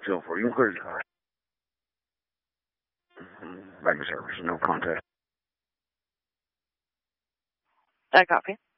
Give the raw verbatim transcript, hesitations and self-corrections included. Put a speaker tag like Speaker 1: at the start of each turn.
Speaker 1: so forth. You can clear your car. Back to service, no contest.
Speaker 2: I copy.